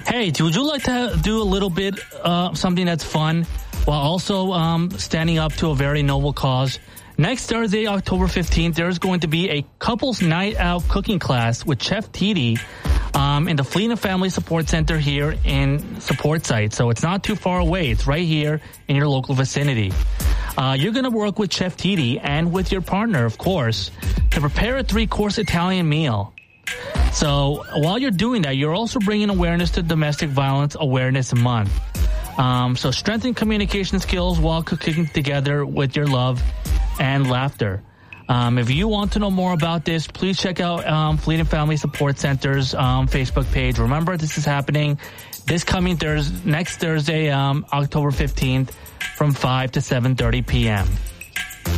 Hey, would you like to do a little bit something that's fun while also standing up to a very noble cause? Next Thursday, October 15th, there's going to be a couples night out cooking class with Chef Titi in the Fleet and Family Support Center here in Support Site. So it's not too far away. It's right here in your local vicinity. You're going to work with Chef Titi and with your partner, of course, to prepare a 3-course Italian meal. So while you're doing that, you're also bringing awareness to Domestic Violence Awareness Month. So strengthen communication skills while cooking together with your love and laughter. If you want to know more about this, please check out Fleet and Family Support Center's Facebook page. Remember, this is happening next Thursday, October 15th from 5 to 7:30 p.m.